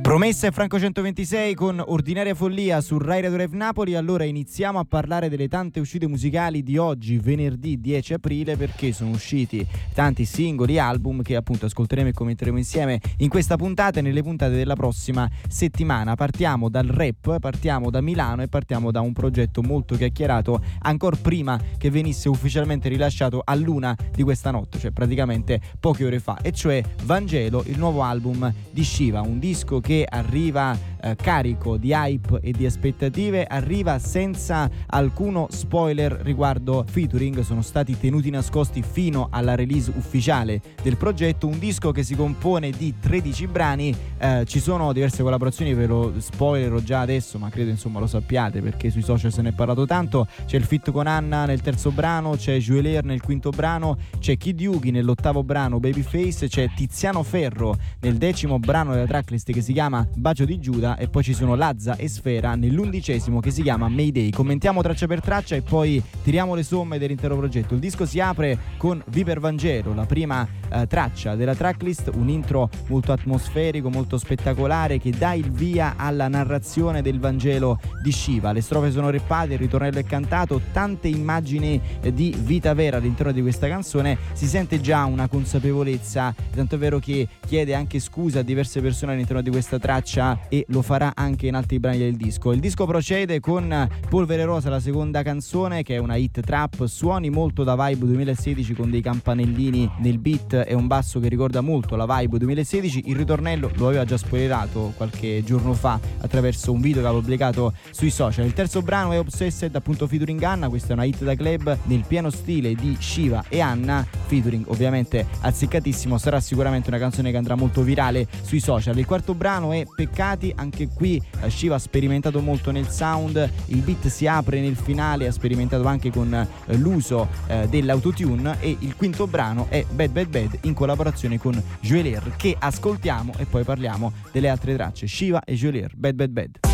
Promessa e Franco 126 con Ordinaria Follia su Rai Radio Rev Napoli. Allora iniziamo a parlare delle tante uscite musicali di oggi, venerdì 10 aprile, perché sono usciti tanti singoli album che appunto ascolteremo e commenteremo insieme in questa puntata e nelle puntate della prossima settimana. Partiamo dal rap, partiamo da Milano e partiamo da un progetto molto chiacchierato ancora prima che venisse ufficialmente rilasciato all'1 di questa notte, cioè praticamente poche ore fa, e cioè Vangelo, il nuovo album di Shiva, un disco che arriva carico di hype e di aspettative, arriva senza alcuno spoiler riguardo featuring, sono stati tenuti nascosti fino alla release ufficiale del progetto. Un disco che si compone di 13 brani, ci sono diverse collaborazioni, ve lo spoilerò già adesso, ma credo insomma lo sappiate perché sui social se ne è parlato tanto. C'è il feat con Anna nel terzo brano, c'è Juelier nel quinto brano, c'è Kid Yugi nell'ottavo brano Babyface, c'è Tiziano Ferro nel decimo brano della tracklist che si chiama Bacio di Giuda, e poi ci sono Lazza e Sfera nell'11esimo che si chiama Mayday. Commentiamo traccia per traccia e poi tiriamo le somme dell'intero progetto. Il disco si apre con Viper Vangelo, la prima traccia della tracklist, un intro molto atmosferico, molto spettacolare che dà il via alla narrazione del Vangelo di Shiva. Le strofe sono rappate, il ritornello è cantato, tante immagini di vita vera all'interno di questa canzone, si sente già una consapevolezza, tanto è vero che chiede anche scusa a diverse persone all'interno di questa traccia e lo farà anche in altri brani del disco. Il disco procede con Polvere Rosa, la seconda canzone, che è una hit trap, suoni molto da vibe 2016 con dei campanellini nel beat e un basso che ricorda molto la vibe 2016. Il ritornello lo aveva già spoilerato qualche giorno fa attraverso un video che aveva pubblicato sui social. Il terzo brano è Obsessed, appunto featuring Anna, questa è una hit da club nel pieno stile di Shiva e Anna, featuring ovviamente azzeccatissimo, sarà sicuramente una canzone che andrà molto virale sui social. Il quarto brano è Peccati, anche qui Shiva ha sperimentato molto nel sound, il beat si apre nel finale, ha sperimentato anche con l'uso dell'autotune, e il quinto brano è Bad Bad Bad in collaborazione con Juelier, che ascoltiamo e poi parliamo delle altre tracce. Shiva e Juelier, Bad Bad Bad.